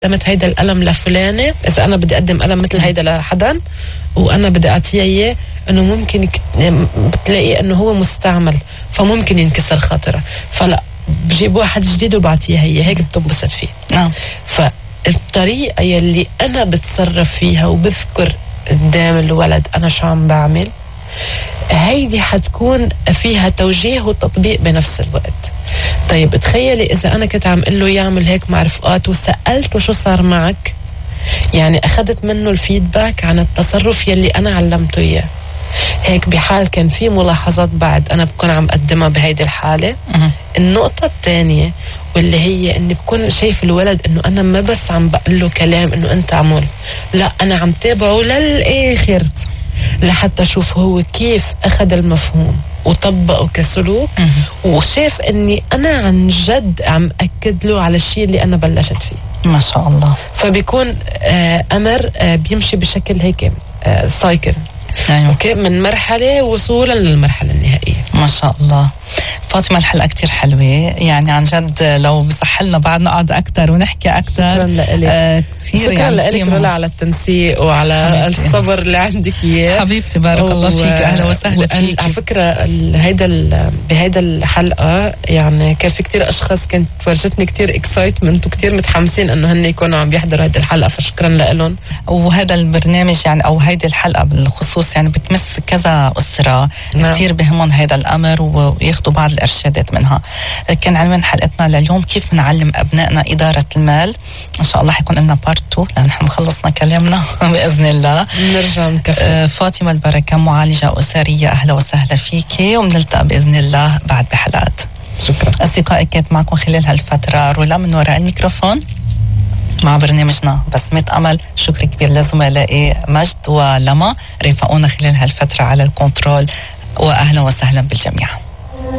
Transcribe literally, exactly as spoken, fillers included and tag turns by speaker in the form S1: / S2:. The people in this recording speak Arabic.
S1: قدمت هيدا القلم لفلانة، إذا أنا بدي أقدم قلم مثل هيدا لحدا وأنا بدي أعطيه إياه، إنه ممكن بتلاقي إنه هو مستعمل فممكن ينكسر خاطره، فلا بجيب واحد جديد وبعطيه هي هيك بتنبسط فيه.
S2: نعم.
S1: فالطريقة يلي أنا بتصرف فيها وبذكر قدام الولد أنا شو عم بعمل، هيدي حتكون فيها توجيه وتطبيق بنفس الوقت. طيب تخيلي إذا أنا كنت عم قله يعمل هيك مع رفقات وسألته شو صار معك، يعني أخذت منه الفيدباك عن التصرف يلي أنا علمته إياه. هيك بحال كان في ملاحظات بعد أنا بكون عم قدمها بهيدي الحالة. النقطة الثانية واللي هي إني بكون شايف الولد إنه أنا ما بس عم بقله كلام إنه أنت عمل، لا أنا عم تابعه للآخر لحتى أشوف هو كيف أخذ المفهوم وطبقه كسلوك، وشاف إني أنا عن جد عم أكد له على الشيء اللي أنا بلشت فيه.
S2: ما شاء الله.
S1: فبيكون آه أمر آه بيمشي بشكل هيك آه سايكل.
S2: أيوة.
S1: اوكي، من مرحله وصولا للمرحله النهائيه.
S2: ما شاء الله. فاطمه الحلقه كتير حلوه، يعني عن جد لو بصحلنا بعد نقعد اكثر ونحكي اكثر.
S1: شكرا لك.
S2: آه
S1: شكرا يعني لك رولا على التنسيق وعلى حبيبتي. الصبر اللي عندك اياه
S2: حبيبتي، بارك و... الله فيك. اهلا وسهلا فيك.
S1: على فكره هيدا بهيدا الحلقه يعني كان في كتير اشخاص كانت ورجتني كتير اكسايتمنت وكتير متحمسين انه هن يكونوا عم بيحضروا هيدي الحلقه، فشكرا لهم.
S2: وهذا البرنامج يعني او هيدي الحلقه بالخصوص يعني بتمس كذا أسرة. نعم. كتير بهمهم هذا الأمر وياخدوا بعض الإرشادات منها. كان عنوان حلقتنا لليوم كيف بنعلم أبنائنا إدارة المال. إن شاء الله حيكون لنا بارت تو لأن نحن خلصنا كلامنا بإذن الله.
S1: نرجع نكفي.
S2: آه فاطمة البركة معالجة أسرية، أهلا وسهلا فيكي، ومنلتقى بإذن الله بعد بحلقات.
S1: شكرا.
S2: أصدقائي كانت معكم خلال هالفترة رولا من وراء الميكروفون مع برنامجنا بسمة أمل. شكر كبير لزملائي مجد ولما رافقونا خلال هالفترة على الكنترول، وأهلا وسهلا بالجميع.